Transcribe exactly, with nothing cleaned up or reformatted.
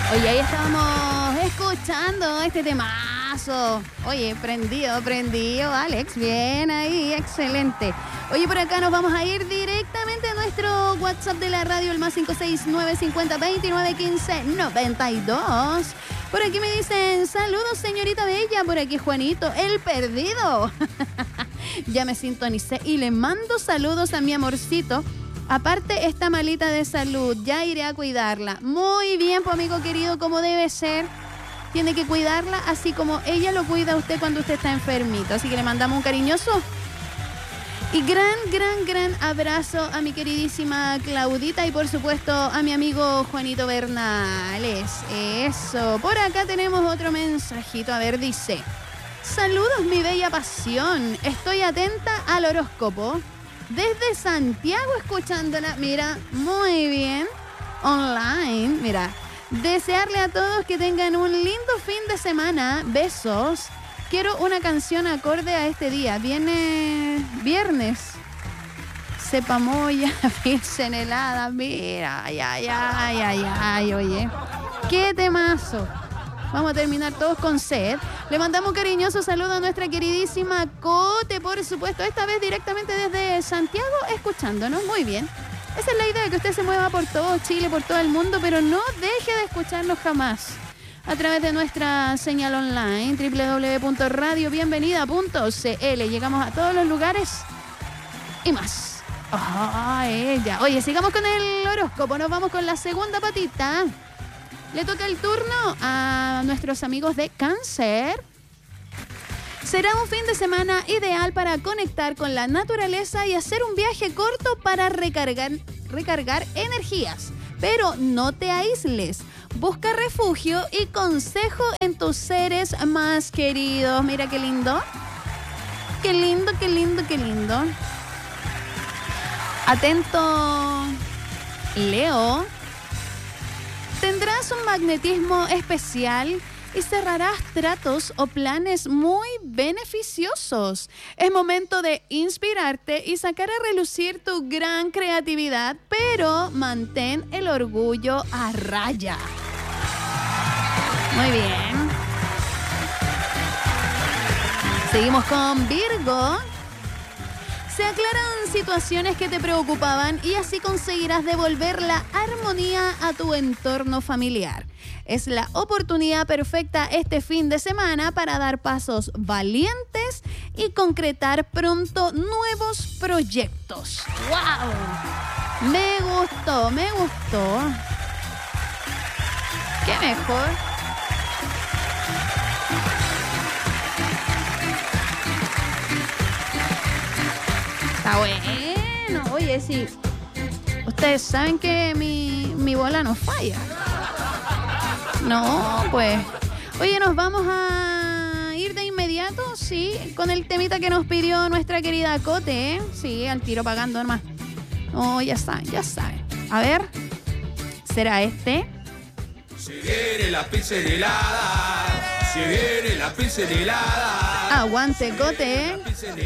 Oye, ahí estábamos escuchando este temazo. Oye, prendido, prendido, Alex. Bien ahí, excelente. Oye, por acá nos vamos a ir directamente a nuestro WhatsApp de la radio, el más cinco seis nueve cinco cero veintinueve quince noventa y dos. Por aquí me dicen, saludos señorita bella, por aquí Juanito, el perdido. Ya me sintonicé y le mando saludos a mi amorcito. Aparte, está malita de salud, ya iré a cuidarla. Muy bien, pues amigo querido, como debe ser. Tiene que cuidarla así como ella lo cuida a usted cuando usted está enfermito. Así que le mandamos un cariñoso y gran, gran, gran abrazo a mi queridísima Claudita y por supuesto a mi amigo Juanito Bernales. Eso, por acá tenemos otro mensajito. A ver, dice: saludos mi bella pasión, estoy atenta al horóscopo. Desde Santiago escuchándola, mira, muy bien, online, mira. Desearle a todos que tengan un lindo fin de semana, besos. Quiero una canción acorde a este día, viene viernes. Sepamoya, virgen helada, mira, ay, ay, ay, ay, ay, oye. Qué temazo. Vamos a terminar todos con sed. Le mandamos un cariñoso saludo a nuestra queridísima Cote, por supuesto, esta vez directamente desde Santiago, escuchándonos. Muy bien. Esa es la idea, que usted se mueva por todo Chile, por todo el mundo, pero no deje de escucharnos jamás. A través de nuestra señal online, doble u doble u doble u punto radio bienvenida punto c l. Llegamos a todos los lugares y más. Oh, ella. Oye, sigamos con el horóscopo. Nos vamos con la segunda patita. Le toca el turno a nuestros amigos de Cáncer. Será un fin de semana ideal para conectar con la naturaleza y hacer un viaje corto para recargar, recargar energías. Pero no te aísles. Busca refugio y consejo en tus seres más queridos. Mira qué lindo. Qué lindo, qué lindo, qué lindo. Atento, Leo. Tendrás un magnetismo especial y cerrarás tratos o planes muy beneficiosos. Es momento de inspirarte y sacar a relucir tu gran creatividad, pero mantén el orgullo a raya. Muy bien. Seguimos con Virgo. Se aclaran situaciones que te preocupaban y así conseguirás devolver la armonía a tu entorno familiar. Es la oportunidad perfecta este fin de semana para dar pasos valientes y concretar pronto nuevos proyectos. ¡Wow! Me gustó, me gustó. ¿Qué mejor? Está bueno. Oye, sí. Ustedes saben que mi, mi bola no falla. No, pues. Oye, nos vamos a ir de inmediato, sí, con el temita que nos pidió nuestra querida Cote, ¿eh? Sí, al tiro pagando nomás. Oh, ya saben, ya saben. A ver, ¿será este? Se viene la pizza helada. Se viene la pizza helada. Aguante, Cote, ¿eh?